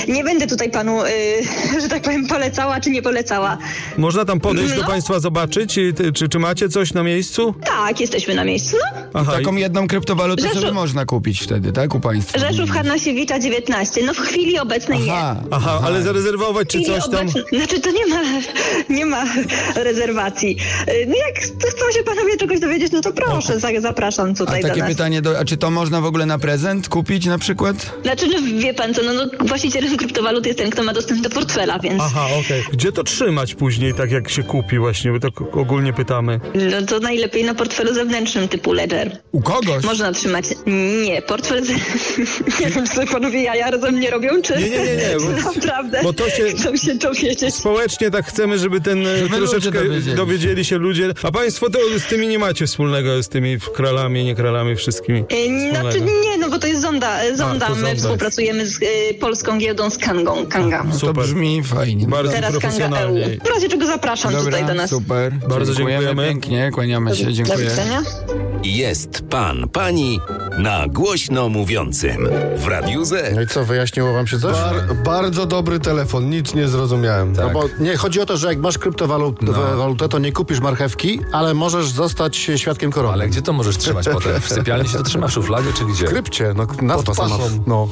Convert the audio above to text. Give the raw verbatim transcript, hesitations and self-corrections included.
nie będę tutaj panu, y, że tak powiem, polecała czy nie polecała. Można tam podejść No. do państwa, zobaczyć, czy, czy, czy macie coś na miejscu? Tak, jesteśmy na miejscu, no. Aha, Taką i- jedną kryptowalutę Rzeszów. sobie można kupić wtedy, tak? U państwa. Rzeszów Harnasiewicza dziewiętnaście. No w chwili obecnej nie. Aha, Aha, ale zarezerwować czy W chwili coś tam? obecnej, znaczy to nie ma, nie ma rezerwacji. Y, No jak chcą się panowie czegoś dowiedzieć, no to proszę, za- zapraszam a tutaj do takie nas. pytanie, do, a czy to można w ogóle na prezent kupić na przykład? Znaczy, no wie pan co, no, no właścicielem kryptowalut jest ten, kto ma dostęp do portfela, więc Aha, okej. Gdzie to trzymać później, tak jak się kupi właśnie, bo tak ogólnie pytamy. no to najlepiej na portfelu zewnętrznym typu Ledger. U kogoś? Można trzymać. Nie, portfel. Z... nie wiem, czy sobie panowie jaja ze mnie robią, czy. Nie, nie, nie, nie, bo- czy naprawdę. bo to się- Chcą się dowiedzieć. Społecznie tak chcemy, żeby ten e, Żeby troszeczkę ludzie dowiedzieli. dowiedzieli się ludzie. A państwo to z tymi nie macie wspólnego, z tymi kralami, nie kralami, wszystkimi. E, Znaczy wspólnego. nie, no bo to jest Zonda. e, Zonda. A, to My Zonda. współpracujemy z e, polską giełdą z Kangą. Kanga. No to Super. brzmi fajnie. Bardzo Teraz Kanga E U. profesjonalnie. W razie czego zapraszam tutaj do Dobra, nas. super. Bardzo dziękujemy. Pięknie, kłaniamy się, Do dziękuję. widzenia. Jest pan, pani na głośno mówiącym w Radiu Z. No i co, wyjaśniło wam się coś? Bar, bardzo dobry telefon, nic nie zrozumiałem. No bo nie, chodzi o to, że jak masz kryptowalutę, to nie kupisz marchewki, ale możesz zostać świadkiem korony. Ale gdzie to możesz trzymać potem? W sypialni się to trzyma, w szufladzie czy gdzie? W krypcie, no nazwa Pod sama. pachą. No.